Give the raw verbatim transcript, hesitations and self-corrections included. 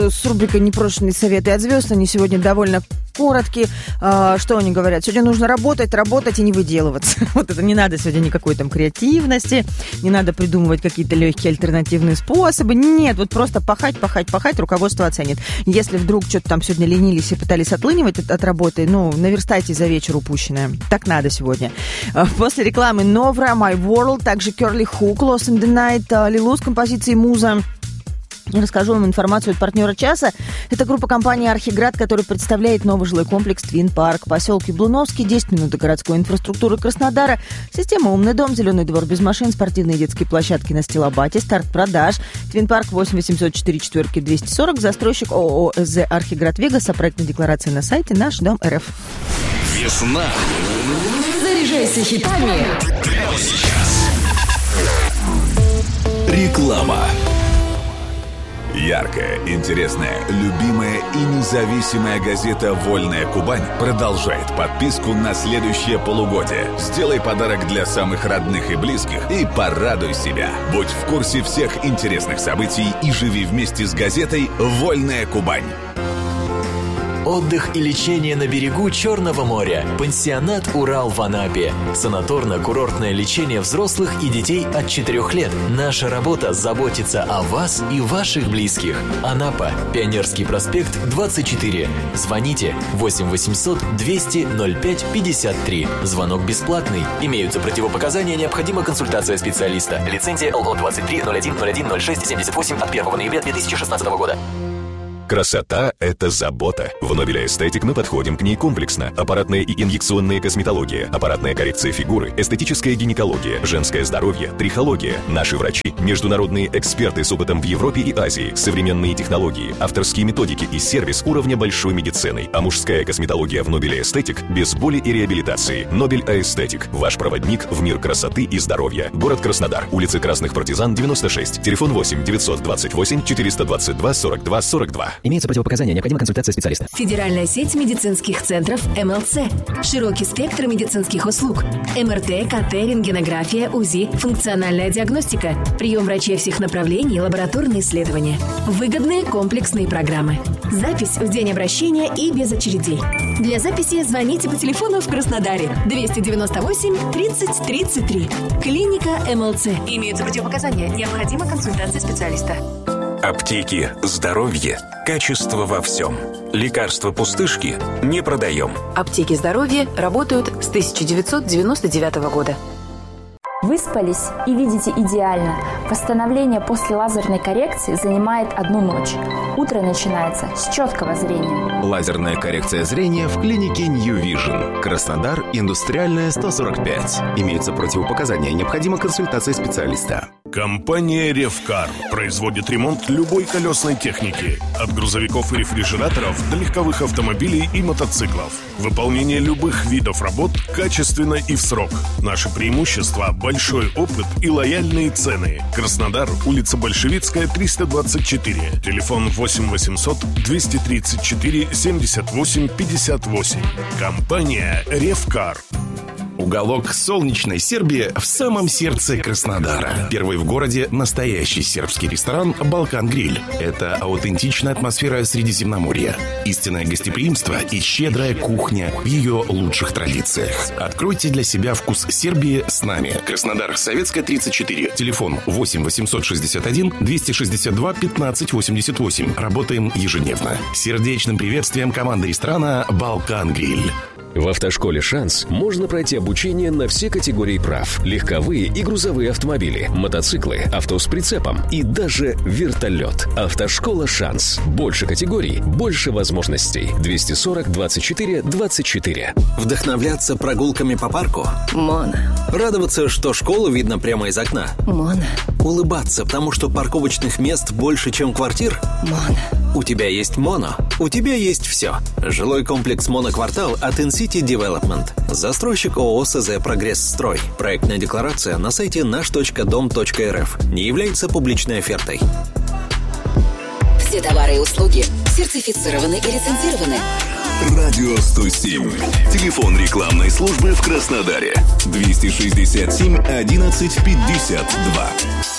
с рубрикой «Непрошенные советы от звезд». Они сегодня довольно короткие. Что они говорят? Сегодня нужно работать, работать и не выделываться. Вот это не надо сегодня никакой там креативности, не надо придумывать какие-то легкие альтернативные способы. Нет, вот просто пахать, пахать, пахать, руководство оценит. Если вдруг что-то там сегодня ленились и пытались отлынивать от, от работы, ну, наверстайте за вечер упущенное. Так надо сегодня. После рекламы Новра, My World, также Curly Hook, Lost in the Night, Лилу с композицией «Муза». Я расскажу вам информацию от партнера часа. Это группа компании «Архиград», которая представляет новый жилой комплекс «Твин Парк». Поселки Блуновский, десять минут до городской инфраструктуры Краснодара. Система «Умный дом», зеленый двор без машин, спортивные детские площадки на Стилобате, старт продаж. «Твин Парк» восемь восемьсот четыре четыре двести сорок, застройщик ООО «СЗ Архиград Вегас», а проектная декларация на сайте «Наш дом РФ». Весна. Заряжайся хитами. Прямо сейчас. Реклама. Яркая, интересная, любимая и независимая газета «Вольная Кубань» продолжает подписку на следующее полугодие. Сделай подарок для самых родных и близких и порадуй себя. Будь в курсе всех интересных событий и живи вместе с газетой «Вольная Кубань». Отдых и лечение на берегу Черного моря. Пансионат «Урал» в Анапе. Санаторно-курортное лечение взрослых и детей от четырёх лет. Наша работа – заботиться о вас и ваших близких. Анапа. Пионерский проспект, двадцать четыре. Звоните восемь восемьсот двести ноль пять пятьдесят три. Звонок бесплатный. Имеются противопоказания, необходима консультация специалиста. Лицензия эл о двадцать три ноль один ноль один ноль шесть семьдесят восемь от первого ноября две тысячи шестнадцатого года. Красота – это забота. В Нобеля Эстетик мы подходим к ней комплексно. Аппаратная и инъекционная косметология, аппаратная коррекция фигуры, эстетическая гинекология, женское здоровье, трихология. Наши врачи – международные эксперты с опытом в Европе и Азии, современные технологии, авторские методики и сервис уровня большой медицины. А мужская косметология в Нобеля Эстетик без боли и реабилитации. Нобель Эстетик – ваш проводник в мир красоты и здоровья. Город Краснодар, улица Красных Партизан, девяносто шесть. Телефон восемь девятьсот двадцать восемь четыреста двадцать два сорок два сорок два. Имеются противопоказания, необходима консультация специалиста. Федеральная сеть медицинских центров эм эл цэ. Широкий спектр медицинских услуг. эм эр тэ, ка тэ, рентгенография, УЗИ, функциональная диагностика, прием врачей всех направлений, лабораторные исследования. Выгодные комплексные программы. Запись в день обращения и без очередей. Для записи звоните по телефону в Краснодаре двести девяносто восемь тридцать тридцать три. Клиника эм эл цэ. Имеются противопоказания, необходима консультация специалиста. Аптеки, здоровье, качество во всем. Лекарства пустышки не продаем. Аптеки здоровья работают с тысяча девятьсот девяносто девятого года. Выспались и видите идеально. Восстановление после лазерной коррекции занимает одну ночь. Утро начинается с четкого зрения. Лазерная коррекция зрения в клинике New Vision. Краснодар, Индустриальная, сто сорок пять. Имеются противопоказания, необходима консультация специалиста. Компания «Ревкар» производит ремонт любой колесной техники. От грузовиков и рефрижераторов до легковых автомобилей и мотоциклов. Выполнение любых видов работ качественно и в срок. Наши преимущества – большой опыт и лояльные цены. Краснодар, улица Большевицкая, триста двадцать четыре. Телефон восемь восемьсот двести тридцать четыре семьдесят восемь пятьдесят восемь. Компания «Ревкар». Уголок солнечной Сербии в самом сердце Краснодара. Первый в городе настоящий сербский ресторан «Балкан Гриль». Это аутентичная атмосфера Средиземноморья, истинное гостеприимство и щедрая кухня в ее лучших традициях. Откройте для себя вкус Сербии с нами. Краснодар, Советская, тридцать четыре. Телефон восемь восемьсот шестьдесят один двести шестьдесят два пятнадцать восемьдесят восемь. Работаем ежедневно. Сердечным приветствием команды ресторана «Балкан Гриль». В автошколе «Шанс» можно пройти обучение на все категории прав. Легковые и грузовые автомобили, мотоциклы, авто с прицепом и даже вертолет. Автошкола «Шанс». Больше категорий, больше возможностей. двести сорок двадцать четыре двадцать четыре. Вдохновляться прогулками по парку? Моно. Радоваться, что школу видно прямо из окна? Моно. Улыбаться, потому что парковочных мест больше, чем квартир? Моно. У тебя есть «Моно». У тебя есть все. Жилой комплекс «Моноквартал» от Инсити Development. Застройщик ООО СЗ «Прогресс-строй». Проектная декларация на сайте наш точка дом точка эр эф. Не является публичной офертой. Все товары и услуги сертифицированы и лицензированы. Радио сто семь. Телефон рекламной службы в Краснодаре. двести шестьдесят семь одиннадцать пятьдесят два.